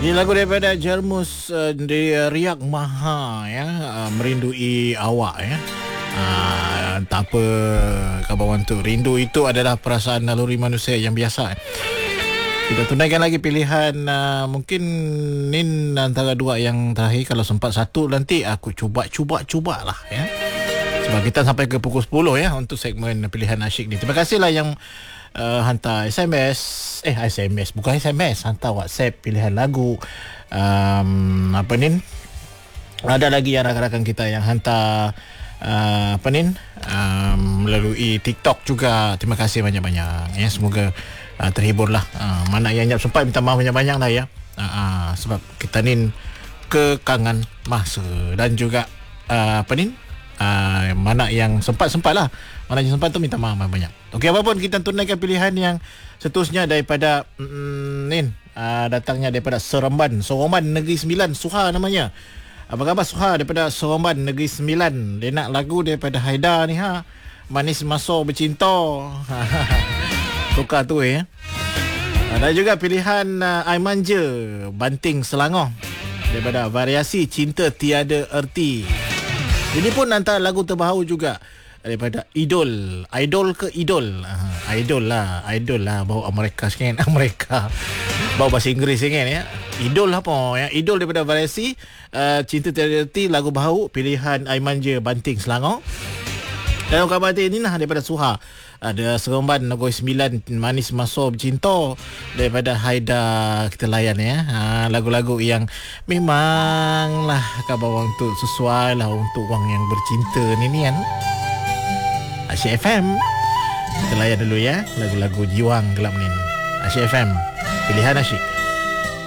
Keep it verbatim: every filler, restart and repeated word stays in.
Ini lagu daripada Jarmus uh, dari uh, Riak Maha ya, uh, merindui awak ya. Uh, tak apa kawan tu, rindu itu adalah perasaan naluri manusia yang biasa. Kita tunaikan lagi pilihan uh, mungkin Nin antara dua yang terakhir. Kalau sempat satu nanti aku cuba-cuba-cuba lah ya. Sebab kita sampai ke pukul sepuluh ya untuk segmen pilihan asyik ni. Terima kasihlah yang uh, hantar S M S. Eh S M S bukan S M S, hantar WhatsApp pilihan lagu. Um, apa ni? Ada lagi yang rakan-rakan kita yang hantar uh, apa ni? Um, melalui TikTok juga. Terima kasih banyak-banyak ya. Semoga uh, terhiburlah. Uh, mana yang tak sempat minta maaf banyak-banyak lah ya. Uh, uh, sebab kita ni kekangan masa dan juga uh, apa ni? Uh, mana yang sempat-sempat lah. Mana yang sempat tu minta maaf banyak. Okey, apapun kita tunaikan pilihan yang seterusnya daripada mm, Nin uh, datangnya daripada Seremban, Seremban Negeri Sembilan, Suha namanya. Apa khabar Suha daripada Seremban Negeri Sembilan? Dia nak lagu daripada Haida ni ha. Manis Masuk Bercinta. Tukar tu eh. Ada juga pilihan uh, Aimanja Banting Selangor daripada variasi Cinta Tiada Erti. Ini pun antara lagu terbaru juga daripada Idol. Idol ke Idol? Uh, Idol lah. Idol lah. Bawa Amerika sikit. Amerika. Bawa bahasa Inggeris sikit ya. Idol apa ya? Idol daripada variasi uh, Cinta Tiada Erti, lagu baru pilihan Aimanja Banting Selangor. Dan kabar ini lah daripada Suha. Ada Seremban Negeri Sembilan, Manis Masuk Bercinta daripada Haida. Kita layan ya. Ha, lagu-lagu yang memanglah kabar orang tu sesuai lah untuk orang yang bercinta ni ni kan. Asyik F M. Kita layan dulu ya lagu-lagu Jiwang Gelap ni. Asyik F M. Pilihan asyik.